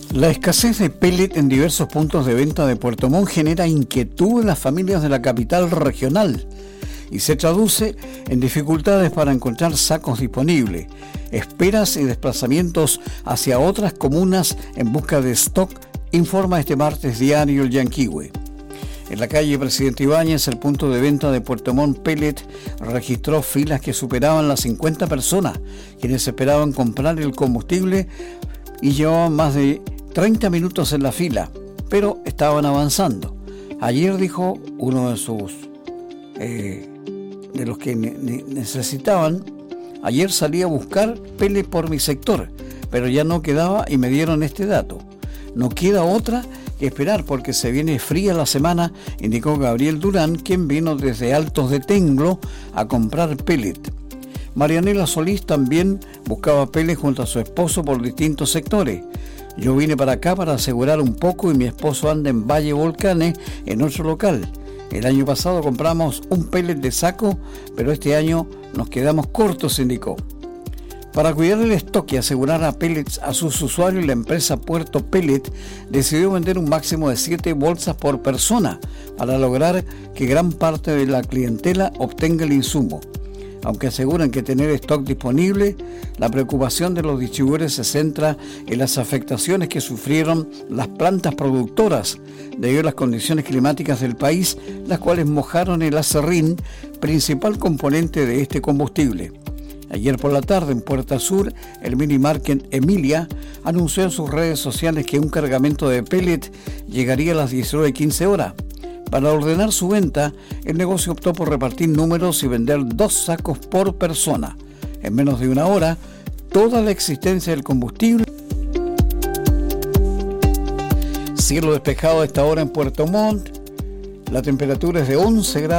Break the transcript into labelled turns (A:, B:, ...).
A: La escasez de pellet en diversos puntos de venta de Puerto Montt genera inquietud en las familias de la capital regional y se traduce en dificultades para encontrar sacos disponibles, esperas y desplazamientos hacia otras comunas en busca de stock, informa este martes diario El Yanquihue. En la calle Presidente Ibáñez, el punto de venta de Puerto Montt Pellet registró filas que superaban las 50 personas, quienes esperaban comprar el combustible y llevaban más de 30 minutos en la fila, pero estaban avanzando. Ayer, dijo uno de sus de los que necesitaban, ayer salí a buscar pellet por mi sector, pero ya no quedaba y me dieron este dato. No queda otra que esperar porque se viene fría la semana, indicó Gabriel Durán, quien vino desde Altos de Tenglo a comprar pellet. Marianela Solís también buscaba pellet junto a su esposo por distintos sectores. Yo vine para acá para asegurar un poco y mi esposo anda en Valle Volcanes, en otro local. El año pasado compramos un pellet de saco, pero este año nos quedamos cortos, indicó. Para cuidar el stock y asegurar a pellets a sus usuarios, la empresa Puerto Pellet decidió vender un máximo de 7 bolsas por persona para lograr que gran parte de la clientela obtenga el insumo. Aunque aseguran que tener stock disponible, la preocupación de los distribuidores se centra en las afectaciones que sufrieron las plantas productoras debido a las condiciones climáticas del país, las cuales mojaron el aserrín, principal componente de este combustible. Ayer por la tarde, en Puerta Sur, el mini market Emilia anunció en sus redes sociales que un cargamento de pellet llegaría a las 19:15 horas. Para ordenar su venta, el negocio optó por repartir números y vender 2 sacos por persona. En menos de una hora, toda la existencia del combustible. Cielo despejado a esta hora en Puerto Montt. La temperatura es de 11 grados.